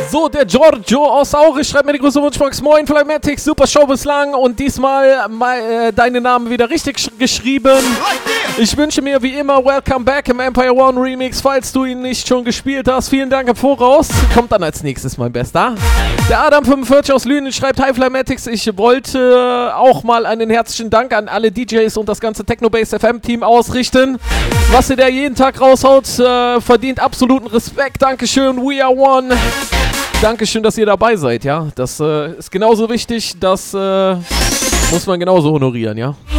So, der Giorgio aus Aurich schreibt mir die grüße Wunschbox. Moin, Flymatics, super Show bislang und diesmal deine Namen wieder richtig geschrieben. Ich wünsche mir wie immer Welcome Back im Empire One Remix, falls du ihn nicht schon gespielt hast. Vielen Dank im Voraus. Kommt dann als nächstes, mein Bester. Der Adam45 aus Lünen schreibt: Hi Flymatics, ich wollte auch mal einen herzlichen Dank an alle DJs und das ganze Technobase FM Team ausrichten. Was ihr da jeden Tag raushaut, verdient absoluten Respekt. Dankeschön, we are one. Dankeschön, dass ihr dabei seid, ja. Das ist genauso wichtig, das muss man genauso honorieren, ja.